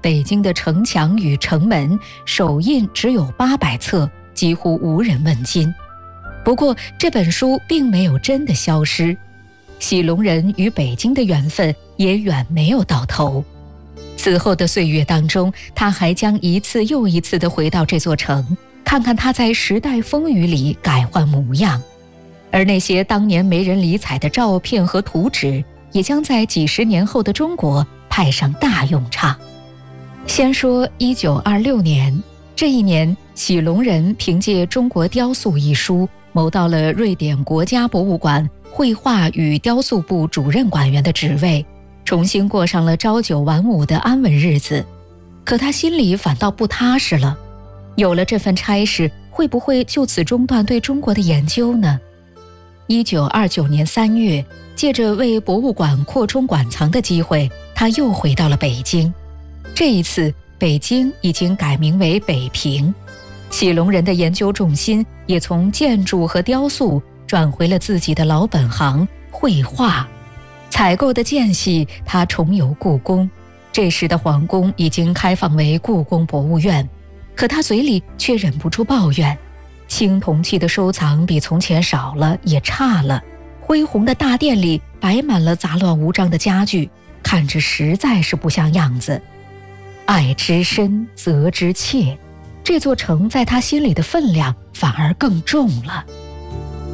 北京的城墙与城门，手印只有800册，几乎无人问津。不过这本书并没有真的消失，喜隆人与北京的缘分也远没有到头。此后的岁月当中，他还将一次又一次地回到这座城，看看它在时代风雨里改换模样。而那些当年没人理睬的照片和图纸，也将在几十年后的中国派上大用场。先说1926年，这一年喜隆人凭借《中国雕塑》一书，谋到了瑞典国家博物馆绘画与雕塑部主任馆员的职位，重新过上了朝九晚五的安稳日子。可他心里反倒不踏实了，有了这份差事，会不会就此中断对中国的研究呢？1929年3月，借着为博物馆扩充馆藏的机会，他又回到了北京。这一次，北京已经改名为北平，喜隆人的研究重心也从建筑和雕塑转回了自己的老本行绘画。采购的间隙，他重游故宫。这时的皇宫已经开放为故宫博物院，可他嘴里却忍不住抱怨，青铜器的收藏比从前少了，也差了。恢宏的大殿里摆满了杂乱无章的家具，看着实在是不像样子。爱之深，责之切，这座城在他心里的分量反而更重了。